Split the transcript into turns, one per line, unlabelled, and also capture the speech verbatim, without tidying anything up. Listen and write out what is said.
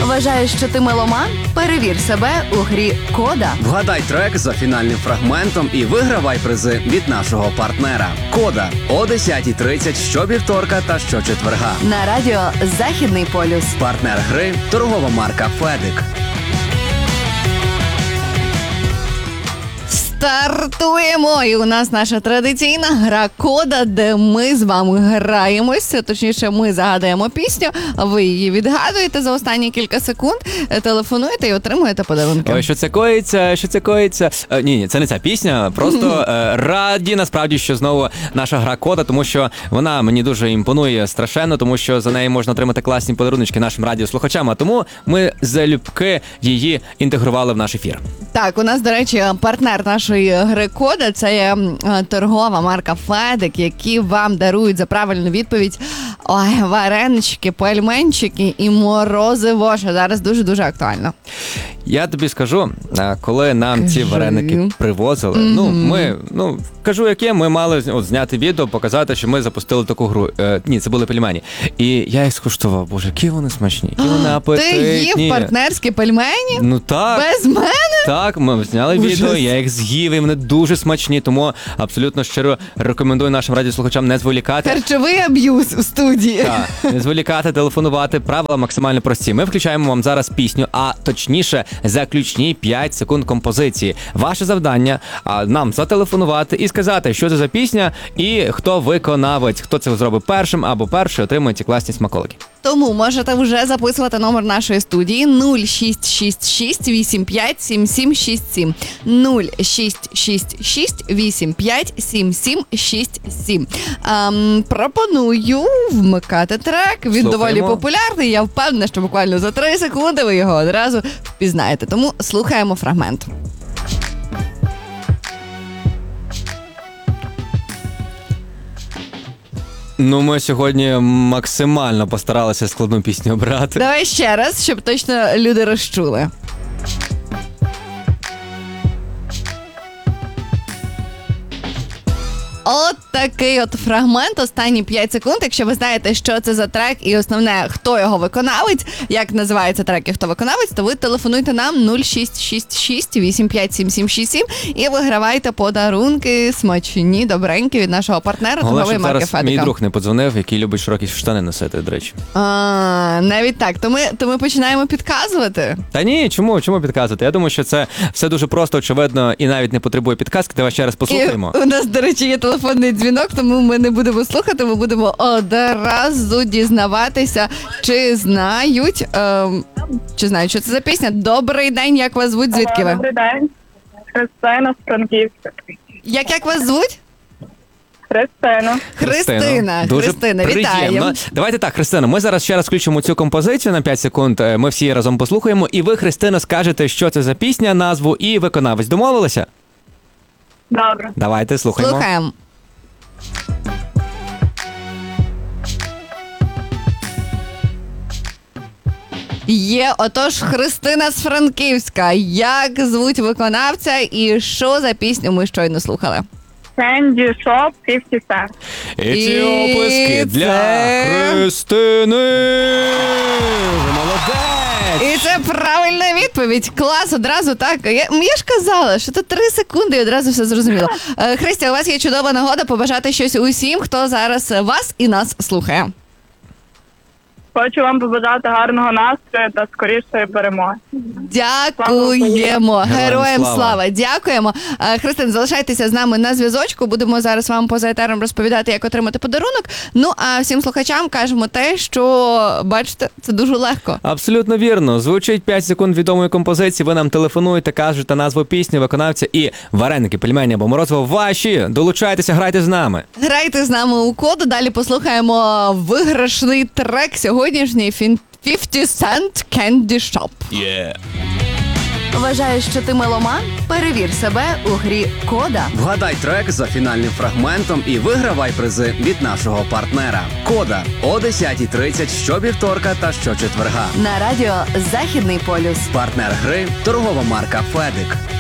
Вважаєш, що ти меломан? Перевір себе у грі «Кода».
Вгадай трек за фінальним фрагментом і вигравай призи від нашого партнера. «Кода» о десятій тридцять щовівторка та щочетверга.
На радіо «Західний полюс».
Партнер гри – торгова марка «Федик».
Стартуємо! І у нас наша традиційна гра «Кода», де ми з вами граємося. Точніше, ми загадуємо пісню, ви її відгадуєте за останні кілька секунд, телефонуєте і отримуєте подарунки.
Ой, що це коїться, що це коїться? Е, ні, ні, це не ця пісня, просто е, раді насправді, що знову наша гра «Кода», тому що вона мені дуже імпонує страшенно, тому що за неї можна отримати класні подарунки нашим радіослухачам, а тому ми залюбки її інтегрували в наш ефір.
Так, у нас, до речі, партнер нашої гри «Кода» – це є торгова марка «Федик», які вам дарують за правильну відповідь ой, варенички, пельменчики і морозиво, що зараз дуже-дуже актуально.
Я тобі скажу, коли нам
Кажи.
ці вареники привозили, mm-hmm. ну, ми, ну, кажу, яке, ми мали от, зняти відео, показати, що ми запустили таку гру. Е, ні, це були пельмені. І я їх скуштував, боже, які вони смачні, які вони апетитні.
Ти їв партнерські пельмені?
Ну так.
Без мене?
Так, ми зняли
Ужас.
відео, я їх з'їв, і вони дуже смачні, тому абсолютно щиро рекомендую нашим радіослухачам не зволікати.
Харчовий аб'юз у студії.
Так, не зволікати, телефонувати, правила максимально прості. Ми включаємо вам зараз пісню, а точніше, заключні п'ять секунд композиції. Ваше завдання а, нам зателефонувати і сказати, що це за пісня і хто виконавець, хто це зробить першим або перший, отримує ці класні смаколики.
Тому можете вже записувати номер нашої студії нуль шість шість шість вісім п'ять сім сім шість сім. нуль шість шість шість вісім п'ять сім сім шість сім. Ем, пропоную вмикати трек. Він
Слухаємо.
доволі популярний. Я впевнена, що буквально за три секунди ви його одразу впізнаєте. Тому слухаємо фрагмент.
Ну, ми сьогодні максимально постаралися складну пісню обрати.
Давай ще раз, щоб точно люди розчули. От такий от фрагмент, останні п'ять секунд. Якщо ви знаєте, що це за трек і основне, хто його виконавець, як називається трек і хто виконавець, то ви телефонуйте нам нуль шість шість шість вісім п'ять сім сім шість сім і вигравайте подарунки смачні, добренькі від нашого партнера торгової марки
зараз
«Федика».
Мій друг не подзвонив, який любить широкі штани носити, до речі.
А, навіть так. То ми, то ми починаємо підказувати?
Та ні, чому? Чому підказувати? Я думаю, що це все дуже просто, очевидно, і навіть не потребує підказки. Давай ще раз послухаємо.
І у нас, до речі, є телефонний дзвінок, тому ми не будемо слухати, ми будемо одразу дізнаватися, чи знають, ем, чи знають, що це за пісня. Добрий день, як вас звуть, звідки ви?
Добрий день. Христина з Франківська.
Як, як вас звуть?
Христина.
Христина.
Дуже
Христина,
приємно.
вітаємо.
Давайте так, Христина, ми зараз ще раз включимо цю композицію на п'ять секунд, ми всі разом послухаємо, і ви, Христина, скажете, що це за пісня, назву і виконавець. Домовилися?
Добре.
Давайте, слухаємо.
Слухаємо. Є, отож, Христина з Франківська. Як звуть виконавця і що за пісню ми щойно слухали?
Candy Shop п'ятдесят Cent.
І ці
І
оплески для
це-
Христини! Ви молодець!
І це правильна відповідь. Клас, одразу так. Я, я ж казала, що тут три секунди і одразу все зрозуміло. Е, Христя, у вас є чудова нагода побажати щось усім, хто зараз вас і нас слухає.
Хочу вам побажати гарного настрою та скорішої перемоги.
Дякуємо. Героям
Героям
слава.
слава.
Дякуємо. Е, Христин, залишайтеся з нами на зв'язочку. Будемо зараз вам поза етером розповідати, як отримати подарунок. Ну, а всім слухачам кажемо те, що, бачите, це дуже легко.
Абсолютно вірно. Звучить п'ять секунд відомої композиції, ви нам телефонуєте, кажете назву пісні, виконавця і вареники, пельмені або морозиво ваші. Долучайтеся, грайте з нами.
Грайте з нами у коду. Далі послухаємо виграшний трек сьогоднішній п'ятдесят Cent Candy Shop.
Yeah.
Вважаєш, що ти меломан? Перевір себе у грі «Кода».
Вгадай трек за фінальним фрагментом і вигравай призи від нашого партнера. «Кода» о десятій тридцять щовівторка та щочетверга.
На радіо «Західний полюс».
Партнер гри – торгова марка «Федик».